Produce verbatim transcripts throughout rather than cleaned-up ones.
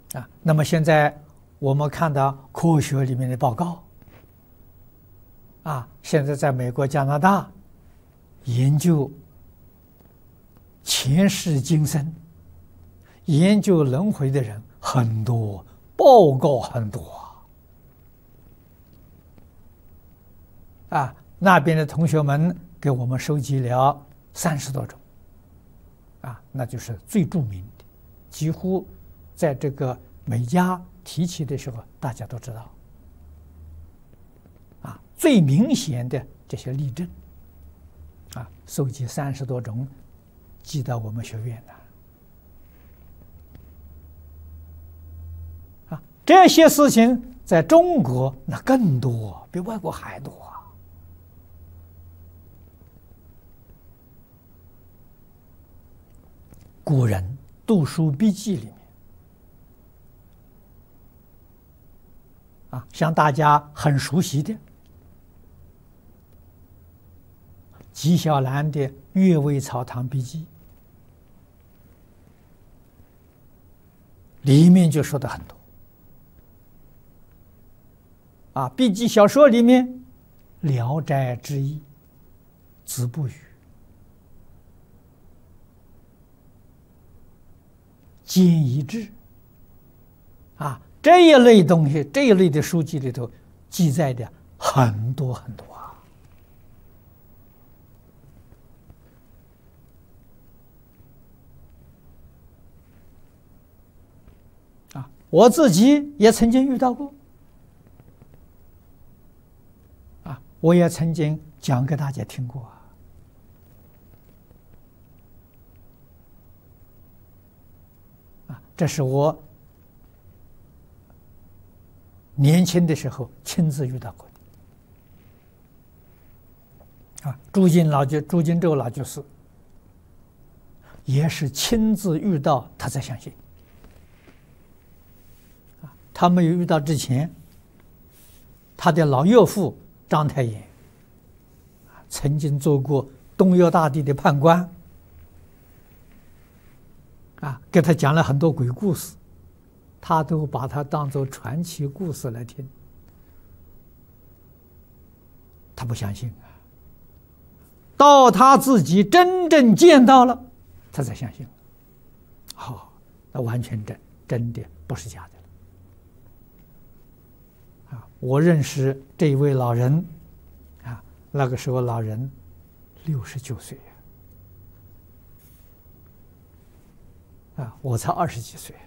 啊。那么现在我们看到科学里面的报告，啊，现在在美国、加拿大研究前世今生、研究轮回的人很多，报告很多啊。啊，那边的同学们给我们收集了三十多种，啊，那就是最著名的，几乎在这个每家提起的时候，大家都知道。啊，最明显的这些例证，啊，收集三十多种，寄到我们学院的。啊，这些事情在中国那更多，比外国还多啊。古人读书笔记里面，啊，像大家很熟悉的纪晓岚的《阅微草堂笔记》，里面就说的很多。啊，笔记小说里面，《聊斋志异》、子不语、兼一志，啊，这一类东西，这一类的书籍里头记载的很多很多啊。啊，我自己也曾经遇到过，啊，我也曾经讲给大家听过啊。啊，这是我年轻的时候亲自遇到过的。啊，朱金老居、朱金洲老居士也是亲自遇到，他才相信。啊，他没有遇到之前，他的老岳父章太炎曾经做过东岳大帝的判官，啊，给他讲了很多鬼故事，他都把它当作传奇故事来听，他不相信啊。到他自己真正见到了，他才相信。好、哦，那完全真真的，不是假的了。啊，我认识这一位老人，啊，那个时候老人六十九岁啊，啊，我才二十几岁啊。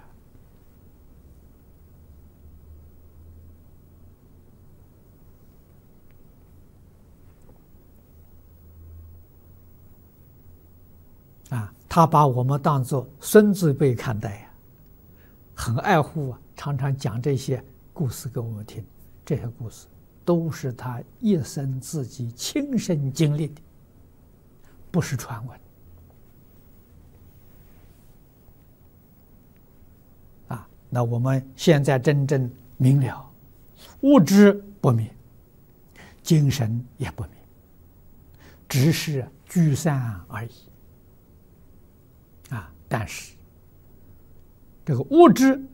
啊，他把我们当作孙子辈看待呀、啊，很爱护啊，常常讲这些故事给我们听。这些故事都是他一生自己亲身经历的，不是传闻。啊，那我们现在真正明了，物质不灭，精神也不灭，只是聚散而已。啊，但是这个物质